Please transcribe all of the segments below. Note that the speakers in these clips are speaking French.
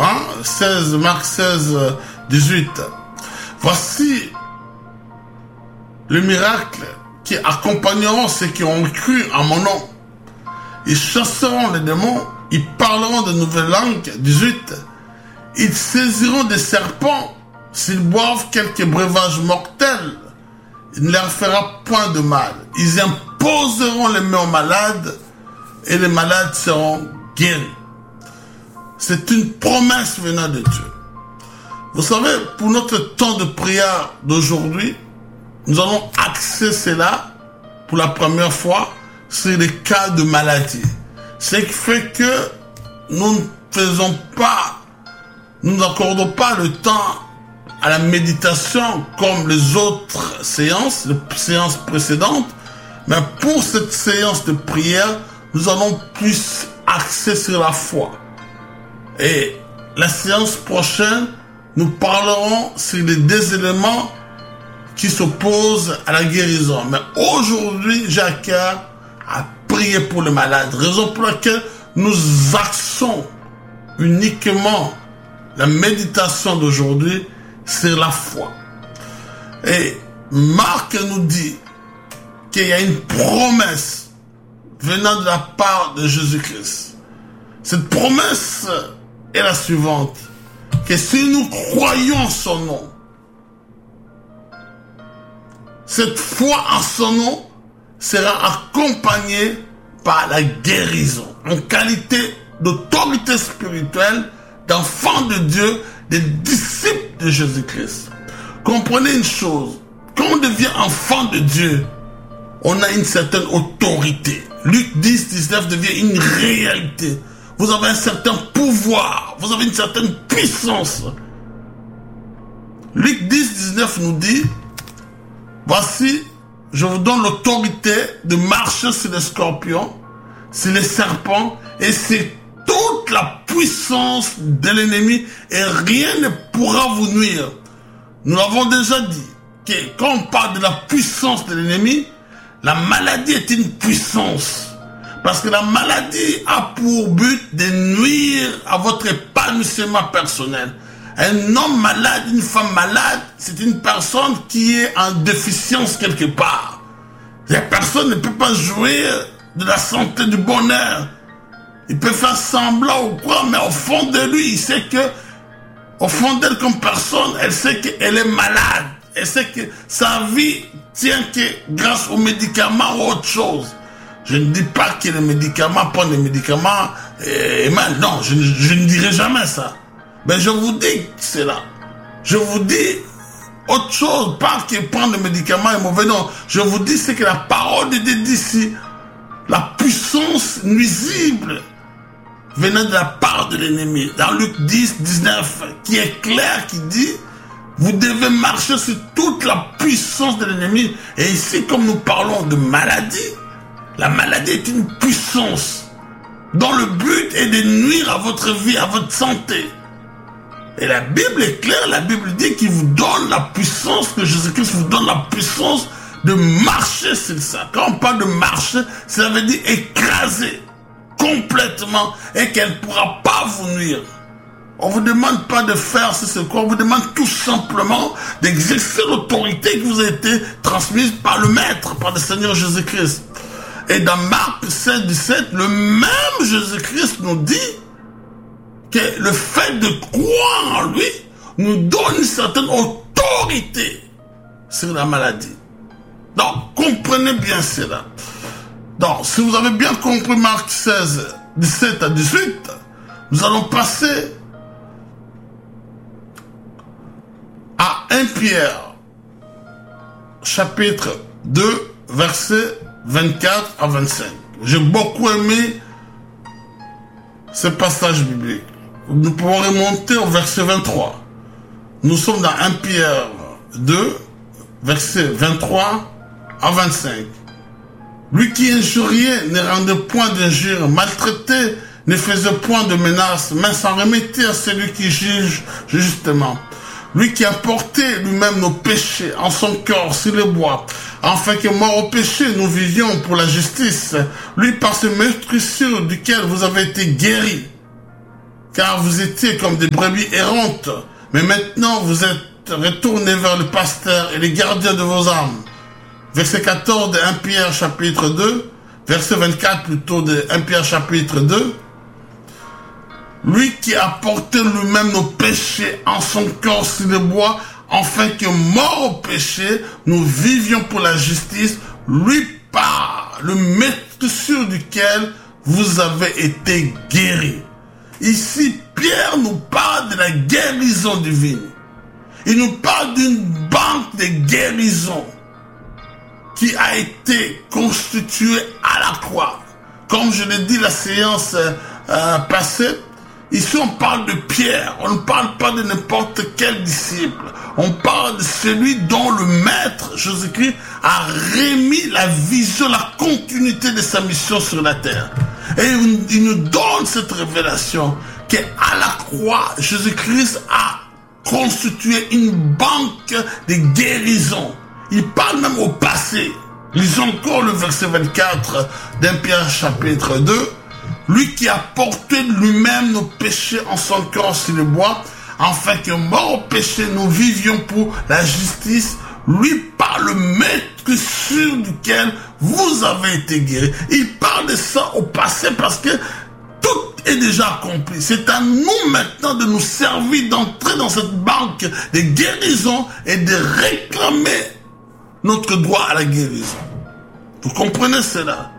Marc 16, 18. Voici le miracle qui accompagneront ceux qui ont cru en mon nom. Ils chasseront les démons, ils parleront de nouvelles langues. 18. Ils saisiront des serpents, s'ils boivent quelques breuvages mortels, il ne leur fera point de mal. Ils imposeront les mains aux malades et les malades seront guéris. C'est une promesse venant de Dieu. Vous savez, pour notre temps de prière d'aujourd'hui, nous allons axer cela pour la première fois sur les cas de maladie. Ce qui fait que nous n'accordons pas le temps à la méditation comme les autres séances, les séances précédentes, mais pour cette séance de prière, nous allons plus axer sur la foi. Et la séance prochaine, nous parlerons sur les deux éléments qui s'opposent à la guérison. Mais aujourd'hui, j'ai à cœur à prier pour les malades, raison pour laquelle nous axons uniquement la méditation d'aujourd'hui sur la foi. Et Marc nous dit qu'il y a une promesse venant de la part de Jésus-Christ. Cette promesse est la suivante, que si nous croyons en son nom, cette foi en son nom sera accompagnée par la guérison, en qualité d'autorité spirituelle, d'enfants de Dieu, des disciples de Jésus-Christ. Comprenez une chose, quand on devient enfant de Dieu, on a une certaine autorité. Luc 10, 19 devient une réalité. Vous avez un certain pouvoir, vous avez une certaine puissance. Luc 10, 19 nous dit, voici, je vous donne l'autorité de marcher sur les scorpions, sur les serpents, et c'est toute la puissance de l'ennemi, et rien ne pourra vous nuire. Nous l'avons déjà dit, que quand on parle de la puissance de l'ennemi, la maladie est une puissance. Parce que la maladie a pour but de nuire à votre épanouissement personnel. Un homme malade, une femme malade, c'est une personne qui est en déficience quelque part. La personne ne peut pas jouir de la santé, du bonheur. Il peut faire semblant ou quoi, mais au fond de lui, il sait que, au fond d'elle comme personne, elle sait qu'elle est malade. Elle sait que sa vie tient que grâce aux médicaments ou autre chose. Je ne dis pas que les médicaments, prendre les médicaments est mal. Non, je ne dirai jamais ça. Mais je vous dis que c'est là. Je vous dis autre chose, pas que prendre les médicaments est mauvais. Non, je vous dis c'est que la parole de Dieu dit ici, la puissance nuisible venant de la part de l'ennemi. Dans Luc 10, 19, qui est clair, qui dit, vous devez marcher sur toute la puissance de l'ennemi. Et ici, comme nous parlons de maladie, la maladie est une puissance dont le but est de nuire à votre vie, à votre santé. Et la Bible est claire, la Bible dit qu'il vous donne la puissance, que Jésus-Christ vous donne la puissance de marcher sur ça. Quand on parle de marcher, ça veut dire écraser complètement et qu'elle ne pourra pas vous nuire. On ne vous demande pas de faire ce qu'on vous demande tout simplement d'exercer l'autorité qui vous a été transmise par le Maître, par le Seigneur Jésus-Christ. Et dans Marc 16, 17, le même Jésus-Christ nous dit que le fait de croire en lui nous donne une certaine autorité sur la maladie. Donc, comprenez bien cela. Donc, si vous avez bien compris Marc 16, 17 à 18, nous allons passer à 1 Pierre, chapitre 2, versets 24 à 25. J'ai beaucoup aimé ce passage biblique. Nous pouvons remonter au verset 23. Nous sommes dans 1 Pierre 2, versets 23 à 25. Lui qui injuriait ne rendait point d'injure, maltraitait ne faisait point de menaces, mais s'en remettait à celui qui juge justement. Lui qui a porté lui-même nos péchés en son corps sur le bois, afin que mort au péché, nous vivions pour la justice. Lui par ce meurtrissure duquel vous avez été guéris. car vous étiez comme des brebis errantes, mais maintenant vous êtes retournés vers le pasteur et les gardiens de vos âmes. Verset 14 de 1 Pierre chapitre 2, verset 24 plutôt de 1 Pierre chapitre 2. Lui qui a porté lui-même nos péchés en son corps sur le bois, afin que mort au péché, nous vivions pour la justice, lui par le maître sur duquel vous avez été guéris. Ici, Pierre nous parle de la guérison divine. Il nous parle d'une banque de guérison qui a été constituée à la croix. Comme je l'ai dit la séance passée, ici on parle de Pierre, on ne parle pas de n'importe quel disciple. On parle de celui dont le Maître Jésus-Christ a remis la vision, la continuité de sa mission sur la terre. Et il nous donne cette révélation qu'à la croix, Jésus-Christ a constitué une banque de guérison. Il parle même au passé. Lisons encore le verset 24 d'Un Pierre chapitre 2. Lui qui a porté lui-même nos péchés en son corps sur le bois, afin que mort au péché, nous vivions pour la justice, lui par le maître sur duquel vous avez été guéris. Il parle de ça au passé parce que tout est déjà accompli. C'est à nous maintenant de nous servir, d'entrer dans cette banque de guérison et de réclamer notre droit à la guérison. Vous comprenez cela?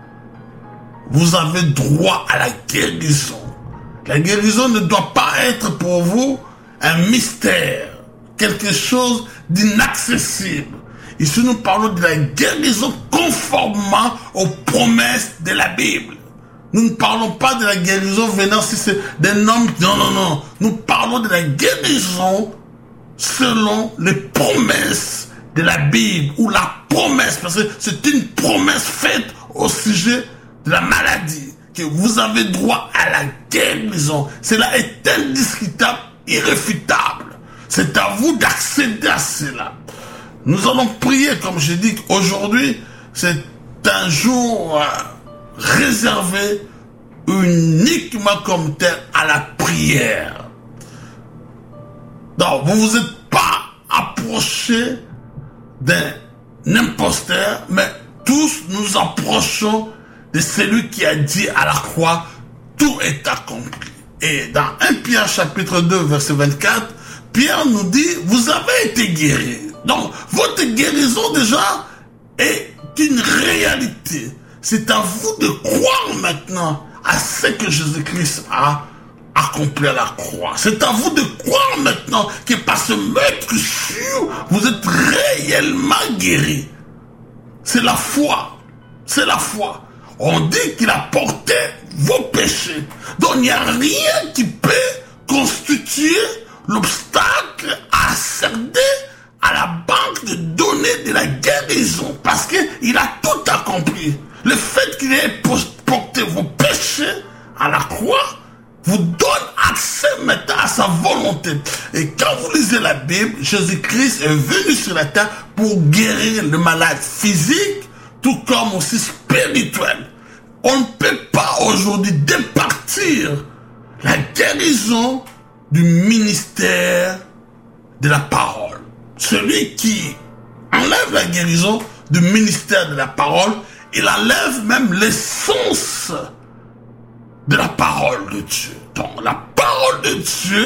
Vous avez droit à la guérison. La guérison ne doit pas être pour vous un mystère, quelque chose d'inaccessible. Ici, nous parlons de la guérison conformément aux promesses de la Bible. Nous ne parlons pas de la guérison venant si c'est d'un homme. Non. Nous parlons de la guérison selon les promesses de la Bible, ou la promesse, parce que c'est une promesse faite au sujet de la maladie, que vous avez droit à la guérison. Cela est indiscutable, irréfutable. C'est à vous d'accéder à cela. Nous allons prier, comme je dis, aujourd'hui, c'est un jour réservé uniquement comme tel à la prière. Donc, vous vous êtes pas approché d'un imposteur, mais tous nous approchons de celui qui a dit à la croix, tout est accompli. Et dans 1 Pierre chapitre 2 verset 24, Pierre nous dit, vous avez été guéris. Donc, votre guérison déjà est une réalité. C'est à vous de croire maintenant à ce que Jésus-Christ a accompli à la croix. C'est à vous de croire maintenant que par ce maître sûr, vous êtes réellement guéris. C'est la foi. C'est la foi. On dit qu'il a porté vos péchés. Donc il n'y a rien qui peut constituer l'obstacle à accéder à la banque de données de la guérison. Parce qu'il a tout accompli. Le fait qu'il ait porté vos péchés à la croix vous donne accès maintenant à sa volonté. Et quand vous lisez la Bible, Jésus-Christ est venu sur la terre pour guérir le malade physique, tout comme aussi spirituel. On ne peut pas aujourd'hui départir la guérison du ministère de la parole. Celui qui enlève la guérison du ministère de la parole, il enlève même l'essence de la parole de Dieu. Donc la parole de Dieu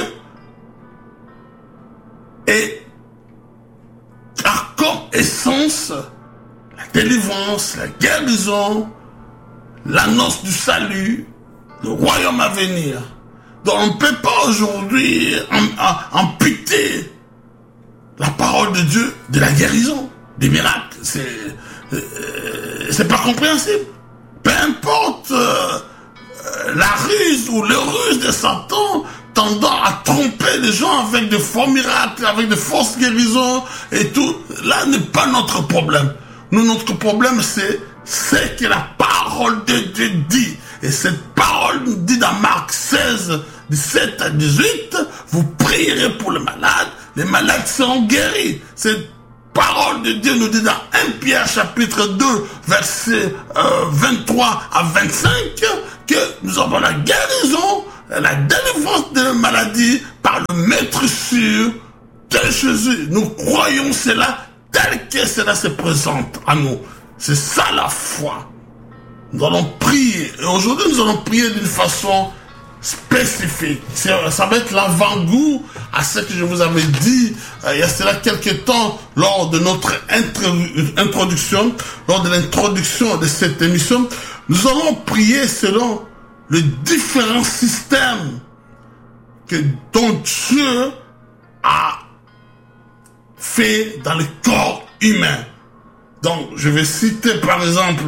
a comme essence la délivrance, la guérison, l'annonce du salut, le royaume à venir. Donc on ne peut pas aujourd'hui amputer la parole de Dieu de la guérison, des miracles. C'est pas compréhensible. Peu importe la ruse ou le ruse de Satan tendant à tromper les gens avec de faux miracles, avec de fausses guérisons et tout, là n'est pas notre problème. Nous, notre problème, c'est ce que la parole de Dieu dit. Et cette parole nous dit dans Marc 16, 17 à 18, vous prierez pour les malades seront guéris. Cette parole de Dieu nous dit dans 1 Pierre chapitre 2, verset 23 à 25, que nous avons la guérison la délivrance de la maladie par le maître sûr de Jésus. Nous croyons cela tel que cela se présente à nous. C'est ça la foi. Nous allons prier. Et aujourd'hui, nous allons prier d'une façon spécifique. Ça va être l'avant-goût à ce que je vous avais dit il y a cela quelques temps lors de notre introduction, lors de l'introduction de cette émission. Nous allons prier selon les différents systèmes dont Dieu a fait dans le corps humain. Donc, je vais citer par exemple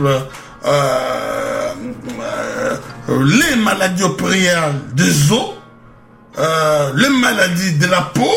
les maladies opériales des os, les maladies de la peau,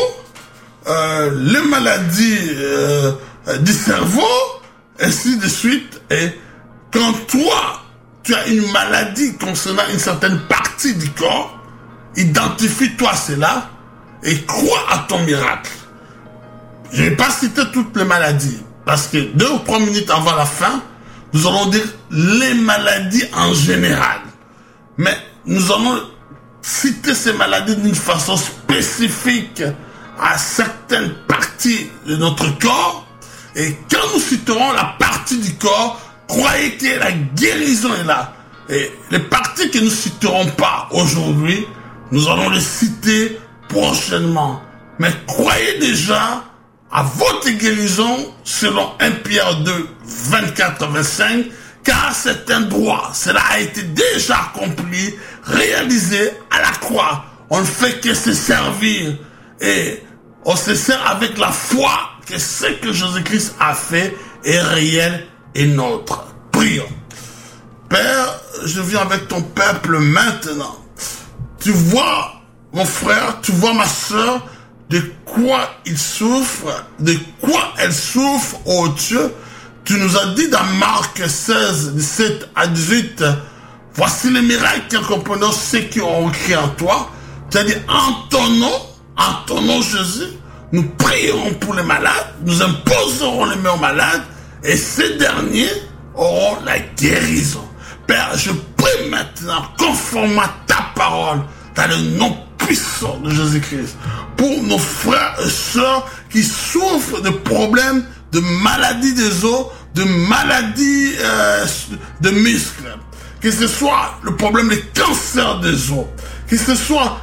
les maladies du cerveau, ainsi de suite. Et quand toi, tu as une maladie concernant une certaine partie du corps, identifie-toi cela et crois à ton miracle. Je ne vais pas citer toutes les maladies, parce que 2 ou 3 minutes avant la fin, nous allons dire les maladies en général. Mais nous allons citer ces maladies d'une façon spécifique à certaines parties de notre corps. Et quand nous citerons la partie du corps, croyez que la guérison est là. Et les parties que nous ne citerons pas aujourd'hui, nous allons les citer prochainement. Mais croyez déjà à votre guérison selon 1 Pierre 2, 24-25, car c'est un droit. Cela a été déjà accompli, réalisé à la croix. On ne fait que se servir et on se sert avec la foi que ce que Jésus-Christ a fait est réel et nôtre. Prions. Père, je viens avec ton peuple maintenant. Tu vois mon frère, tu vois ma soeur, de quoi il souffre, de quoi elle souffre, oh Dieu. Tu nous as dit dans Marc 16, 17 à 18, voici les miracles qu'accompliront ceux qui ont cru en toi. Tu as dit, en ton nom Jésus, nous prierons pour les malades, nous imposerons les mains aux malades, et ces derniers auront la guérison. Père, je prie maintenant, conforme à ta parole, dans le nom puissant de Jésus-Christ, pour nos frères et sœurs qui souffrent de problèmes de maladies des os, de maladies de muscles, que ce soit le problème de cancer des os, que ce soit